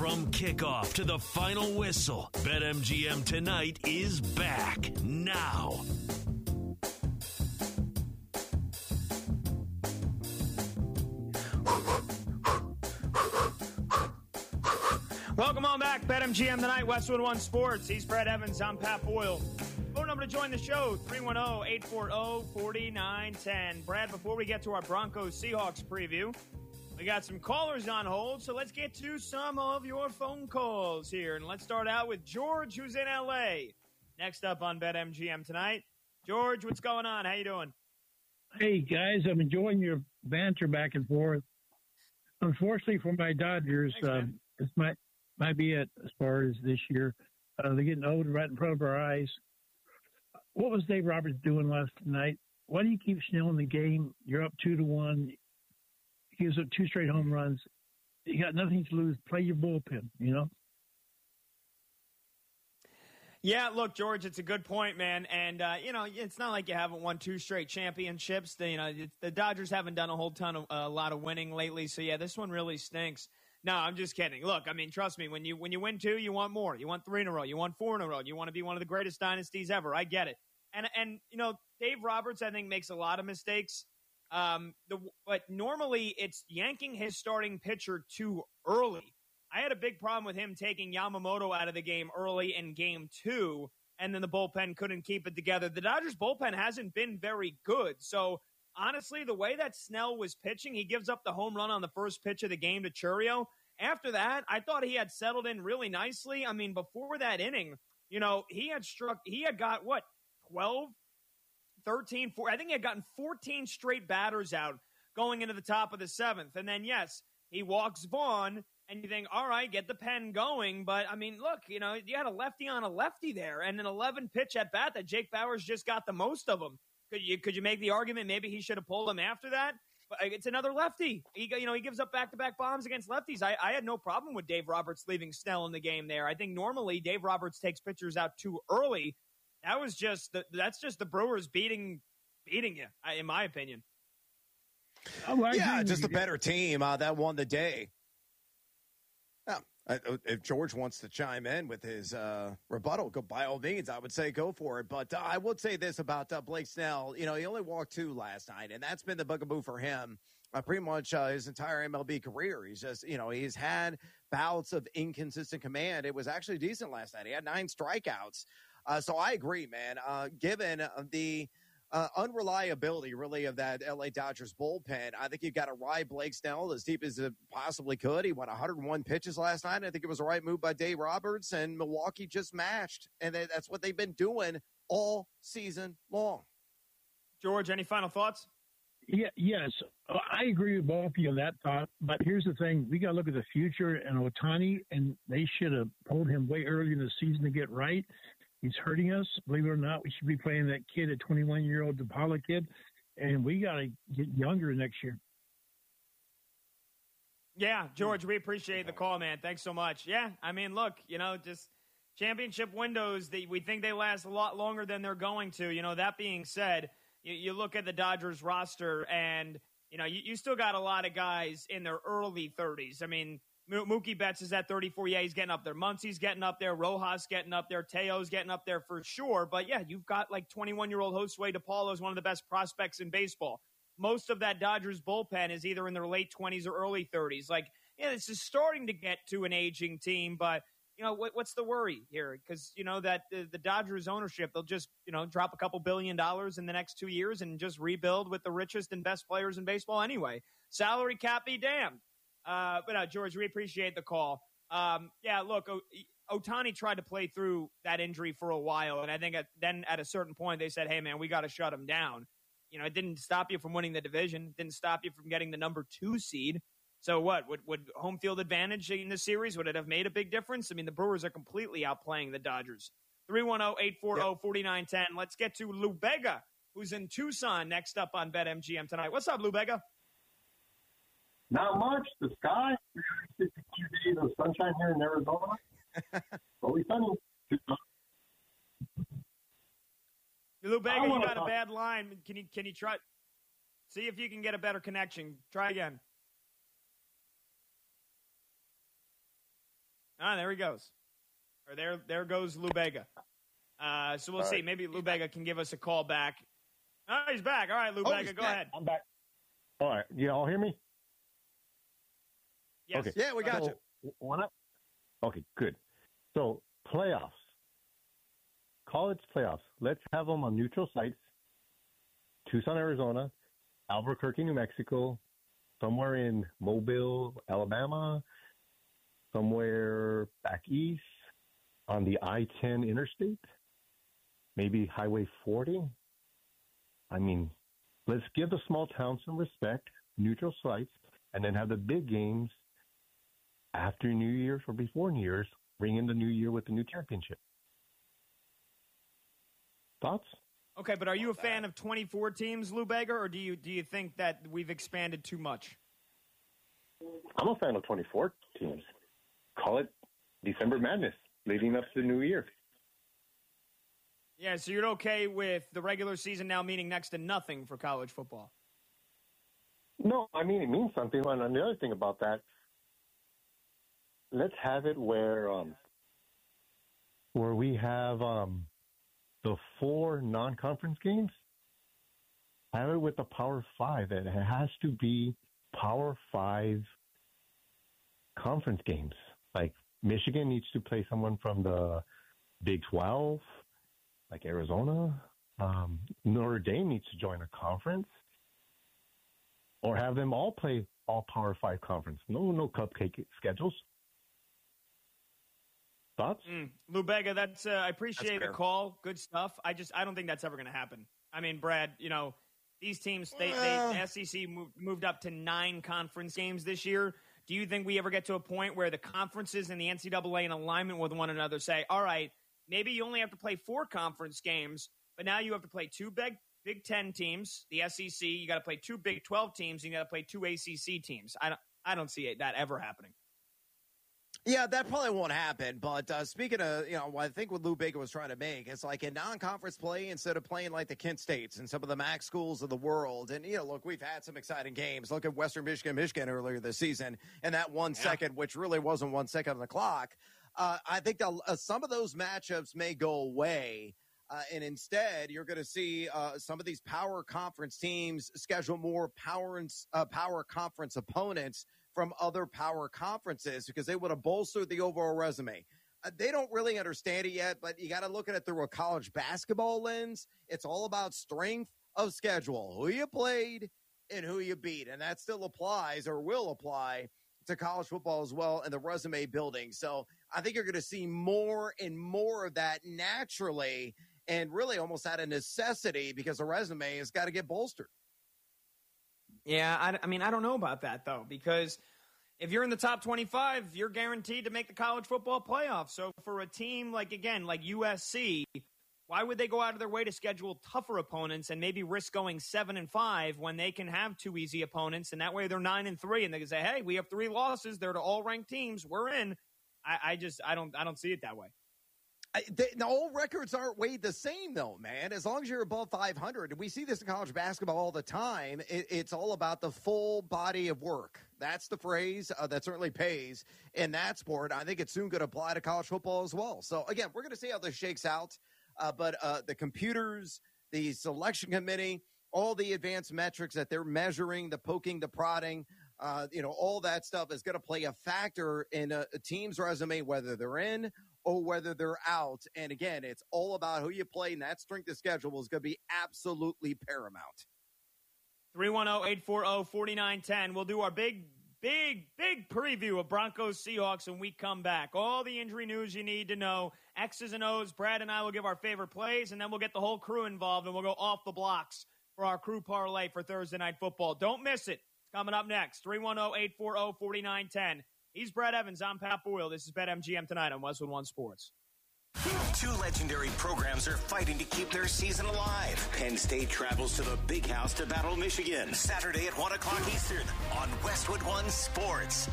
From kickoff to the final whistle, BetMGM Tonight is back now. Welcome on back, BetMGM Tonight, Westwood One Sports. He's Brad Evans. I'm Pat Boyle. Phone number to join the show, 310-840-4910. Brad, before we get to our Broncos-Seahawks preview, we got some callers on hold, so let's get to some of your phone calls here. And let's start out with George, who's in L.A. Next up on BetMGM Tonight. George, what's going on? How you doing? Hey, guys, I'm enjoying your banter back and forth. Unfortunately for my Dodgers, this might be it as far as this year. They're getting old right in front of our eyes. What was Dave Roberts doing last night? Why do you keep Snell in the game? You're up 2-1. He gives up 2 straight home runs. You got nothing to lose. Play your bullpen, you know? Yeah, look, George, it's a good point, man. And, it's not like you haven't won 2 straight championships. The Dodgers haven't done a lot of winning lately. So, yeah, this one really stinks. No, I'm just kidding. Look, I mean, trust me, when you win 2, you want more. You want 3 in a row. You want 4 in a row. You want to be one of the greatest dynasties ever. I get it. And Dave Roberts, I think, makes a lot of mistakes. But normally it's yanking his starting pitcher too early. I had a big problem with him taking Yamamoto out of the game early in game 2, and then the bullpen couldn't keep it together. The Dodgers bullpen hasn't been very good. So, honestly, the way that Snell was pitching, he gives up the home run on the first pitch of the game to Chourio. After that, I thought he had settled in really nicely. I mean, before that inning, he had got, 12, 13, 14. I think he had gotten 14 straight batters out going into the top of the 7th. And then, yes, he walks Vaughn, and you think, all right, get the pen going. But, I mean, look, you had a lefty on a lefty there, and an 11-pitch at-bat that Jake Bauers just got the most of them. Could you make the argument maybe he should have pulled him after that? But it's another lefty. He gives up back-to-back bombs against lefties. I had no problem with Dave Roberts leaving Snell in the game there. I think normally Dave Roberts takes pitchers out too early. That's just the Brewers beating you, in my opinion. Just a better team that won the day. If George wants to chime in with his rebuttal, by all means, I would say go for it. But I would say this about Blake Snell. He only walked 2 last night, and that's been the bugaboo for him pretty much his entire MLB career. He's just, he's had bouts of inconsistent command. It was actually decent last night. He had 9 strikeouts. So I agree, man. Given the unreliability, really, of that L.A. Dodgers bullpen, I think you've got to ride Blake Snell as deep as it possibly could. He went 101 pitches last night. I think it was the right move by Dave Roberts, and Milwaukee just matched. And that's what they've been doing all season long. George, any final thoughts? Yes, I agree with both of you on that thought. But here's the thing. We got to look at the future and Ohtani, and they should have pulled him way early in the season to get right. He's hurting us. Believe it or not, we should be playing that kid, a 21-year-old DePaula kid, and we got to get younger next year. Yeah, George, we appreciate the call, man. Thanks so much. Yeah, I mean, look, just championship windows, we think they last a lot longer than they're going to. That being said, you look at the Dodgers roster, and, you still got a lot of guys in their early 30s. I mean, Mookie Betts is at 34. Yeah, he's getting up there. Muncie's getting up there. Rojas getting up there. Teo's getting up there for sure. But, yeah, you've got 21-year-old Josue DePaulo is one of the best prospects in baseball. Most of that Dodgers bullpen is either in their late 20s or early 30s. This is starting to get to an aging team. But, what's the worry here? Because, that the Dodgers ownership, they'll just, drop a couple $1 billion in the next 2 years and just rebuild with the richest and best players in baseball anyway. Salary cap be damned. But George, we appreciate the call. Look, Ohtani tried to play through that injury for a while, and I think then at a certain point they said, hey, man, we got to shut him down. It didn't stop you from winning the division. It didn't stop you from getting the number 2 seed. So what? Would home field advantage in the series, would it have made a big difference? I mean, the Brewers are completely outplaying the Dodgers. 310-840-4910. Let's get to Lou Bega, who's in Tucson, next up on BetMGM tonight. What's up, Lou Bega? Not much. The sky, 52 days of sunshine here in Arizona. Always sunny. Lou Bega, you got a bad line. Can you try? See if you can get a better connection. Try again. There he goes. Or there goes Lou Bega. So we'll see. Maybe Lou Bega can give us a call back. Oh, he's back. All right, Lou Bega, go ahead. I'm back. All right. You all hear me? Yes. Okay. Yeah, we got you. Okay, good. So, playoffs. College playoffs. Let's have them on neutral sites. Tucson, Arizona, Albuquerque, New Mexico, somewhere in Mobile, Alabama, somewhere back east on the I-10 interstate, maybe Highway 40. I mean, let's give the small towns some respect, neutral sites, and then have the big games after New Year's or before New Year's, bring in the new year with the new championship. Thoughts? Okay, but are you a fan of 24 teams, Lou Bega, or do you think that we've expanded too much? I'm a fan of 24 teams. Call it December Madness, leading up to the new year. Yeah, so you're okay with the regular season now meaning next to nothing for college football? No, I mean, it means something. And the other thing about that, let's have it where we have the 4 non-conference games. Have it with the Power 5. It has to be Power 5 conference games. Like Michigan needs to play someone from the Big 12, like Arizona. Notre Dame needs to join a conference. Or have them all play all Power 5 conference. No cupcake schedules. Thoughts? Lou Bega, I appreciate the call. Good stuff. I don't think that's ever going to happen. I mean, Brad, these teams, the SEC moved up to 9 conference games this year. Do you think we ever get to a point where the conferences and the NCAA in alignment with one another say, all right, maybe you only have to play 4 conference games, but now you have to play 2 Big 10 teams, the SEC, you got to play 2 Big 12 teams, and you got to play 2 ACC teams. I don't see that ever happening. Yeah, that probably won't happen. But speaking of, I think what Lou Bega was trying to make is like a non-conference play instead of playing like the Kent States and some of the MAC schools of the world. And, look, we've had some exciting games. Look at Western Michigan earlier this season and that 1 second, which really wasn't 1 second on the clock. I think some of those matchups may go away. And instead, you're going to see some of these power conference teams schedule more power conference opponents from other power conferences because they would have bolstered the overall resume. They don't really understand it yet, but you got to look at it through a college basketball lens. It's all about strength of schedule, who you played and who you beat. And that still applies or will apply to college football as well and the resume building. So I think you're going to see more and more of that naturally and really almost out of necessity because the resume has got to get bolstered. Yeah, I don't know about that, though, because if you're in the top 25, you're guaranteed to make the college football playoff. So for a team like USC, why would they go out of their way to schedule tougher opponents and maybe risk going 7-5 when they can have 2 easy opponents, and that way they're 9-3, and they can say, hey, we have 3 losses. They're to all ranked teams. We're in. I don't see it that way. All records aren't weighed the same, though, man. As long as you're above 500, and we see this in college basketball all the time, it's all about the full body of work. That's the phrase that certainly pays in that sport. I think it's soon going to apply to college football as well. So, again, we're going to see how this shakes out. But the computers, the selection committee, all the advanced metrics that they're measuring, the poking, the prodding, all that stuff is going to play a factor in a team's resume, whether they're in or whether they're out. And again, it's all about who you play, and that strength of schedule is going to be absolutely paramount. 310-840-4910. We'll do our big preview of Broncos Seahawks when we come back. All the injury news you need to know, X's and O's. Brad and I will give our favorite plays, and then we'll get the whole crew involved, and we'll go off the blocks for our crew parlay for Thursday Night Football. Don't miss it. It's coming up next. 310-840-4910. He's Brad Evans. I'm Pat Boyle. This is BetMGM Tonight on Westwood One Sports. 2 legendary programs are fighting to keep their season alive. Penn State travels to the Big House to battle Michigan. Saturday at 1 o'clock Eastern on Westwood One Sports.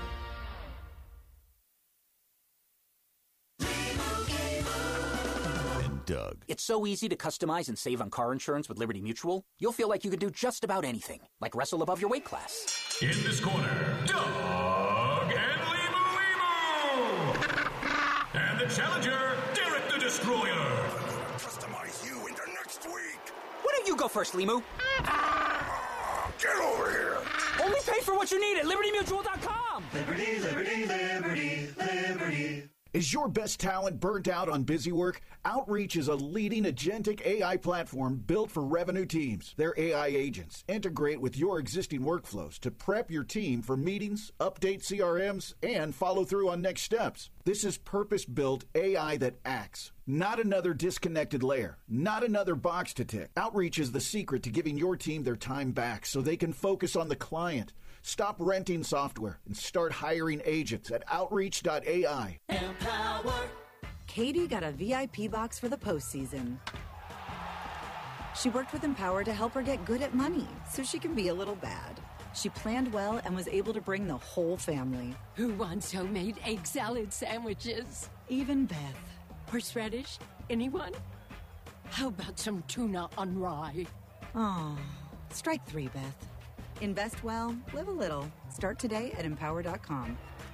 And Doug. It's so easy to customize and save on car insurance with Liberty Mutual. You'll feel like you can do just about anything, like wrestle above your weight class. In this corner, Doug and Limu. go first, Limu. Get over here! Only pay for what you need at LibertyMutual.com. Liberty, liberty, liberty, liberty. Is your best talent burnt out on busy work? Outreach is a leading agentic AI platform built for revenue teams. Their AI agents integrate with your existing workflows to prep your team for meetings, update CRMs, and follow through on next steps. This is purpose-built AI that acts. Not another disconnected layer. Not another box to tick. Outreach is the secret to giving your team their time back so they can focus on the client. Stop renting software and start hiring agents at Outreach.ai. Empower. Katie got a VIP box for the postseason. She worked with Empower to help her get good at money so she can be a little bad. She planned well and was able to bring the whole family. Who wants homemade egg salad sandwiches? Even Beth. Horseradish? Anyone? How about some tuna on rye? Oh, strike 3, Beth. Invest well, live a little. Start today at Empower.com.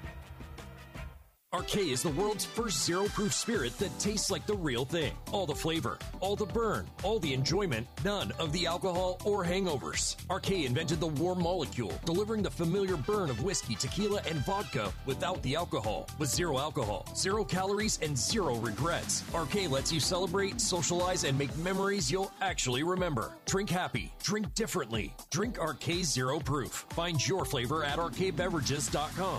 Arcade is the world's first zero-proof spirit that tastes like the real thing. All the flavor, all the burn, all the enjoyment, none of the alcohol or hangovers. Arcade invented the warm molecule, delivering the familiar burn of whiskey, tequila, and vodka without the alcohol. With zero alcohol, 0 calories, and 0 regrets. Arcade lets you celebrate, socialize, and make memories you'll actually remember. Drink happy. Drink differently. Drink Arcade Zero Proof. Find your flavor at arcadebeverages.com.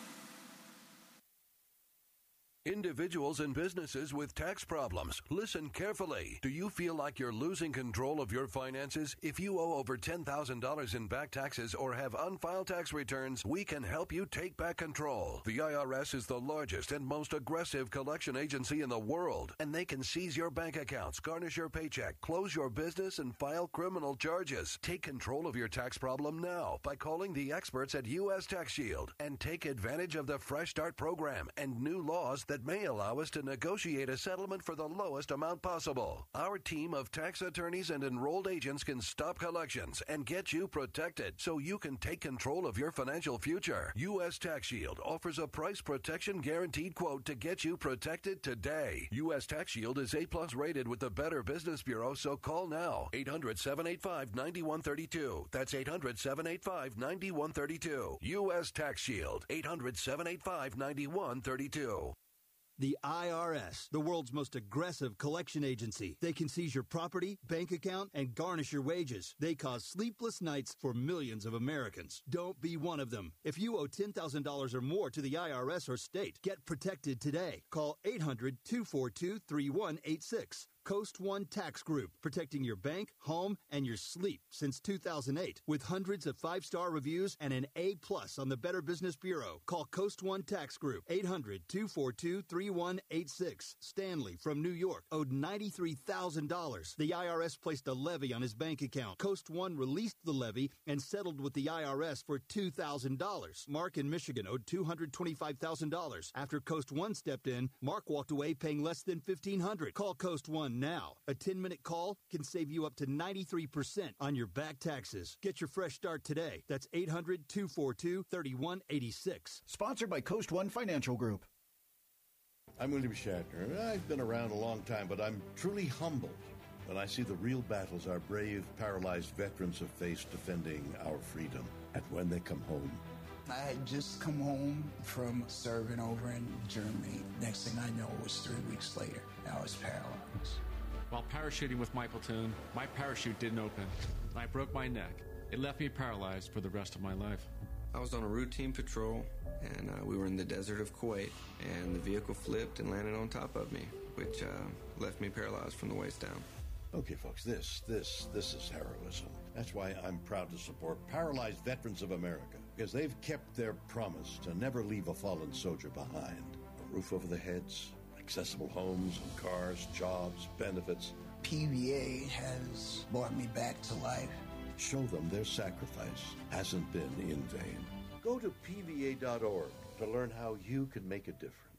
Individuals and businesses with tax problems, listen carefully. Do you feel like you're losing control of your finances? If you owe over $10,000 in back taxes or have unfiled tax returns, we can help you take back control. The IRS is the largest and most aggressive collection agency in the world, and they can seize your bank accounts, garnish your paycheck, close your business, and file criminal charges. Take control of your tax problem now by calling the experts at U.S. Tax Shield and take advantage of the Fresh Start program and new laws that may allow us to negotiate a settlement for the lowest amount possible. Our team of tax attorneys and enrolled agents can stop collections and get you protected so you can take control of your financial future. U.S. Tax Shield offers a price protection guaranteed quote to get you protected today. U.S. Tax Shield is A+ rated with the Better Business Bureau, so call now. 800-785-9132. That's 800-785-9132. U.S. Tax Shield. 800-785-9132. The IRS, the world's most aggressive collection agency. They can seize your property, bank account, and garnish your wages. They cause sleepless nights for millions of Americans. Don't be one of them. If you owe $10,000 or more to the IRS or state, get protected today. Call 800-242-3186. Coast One Tax Group, protecting your bank, home, and your sleep since 2008. With hundreds of 5-star reviews and an A+ on the Better Business Bureau. Call Coast One Tax Group, 800-242-3186. Stanley from New York owed $93,000. The IRS placed a levy on his bank account. Coast One released the levy and settled with the IRS for $2,000. Mark in Michigan owed $225,000. After Coast One stepped in, Mark walked away paying less than $1,500. Call Coast One now. A 10-minute call can save you up to 93% on your back taxes. Get your fresh start today. That's 800-242-3186. Sponsored by Coast One Financial Group. I'm William Shatner. I've been around a long time, but I'm truly humbled when I see the real battles our brave, paralyzed veterans have faced defending our freedom. And when they come home, I had just come home from serving over in Germany. Next thing I know, it was 3 weeks later. I was paralyzed. While parachuting with my platoon, my parachute didn't open. I broke my neck. It left me paralyzed for the rest of my life. I was on a routine patrol, and we were in the desert of Kuwait, and the vehicle flipped and landed on top of me, which left me paralyzed from the waist down. Okay, folks, this is heroism. That's why I'm proud to support Paralyzed Veterans of America, because they've kept their promise to never leave a fallen soldier behind. A roof over their heads, accessible homes and cars, jobs, benefits. PVA has brought me back to life. Show them their sacrifice hasn't been in vain. Go to PVA.org to learn how you can make a difference.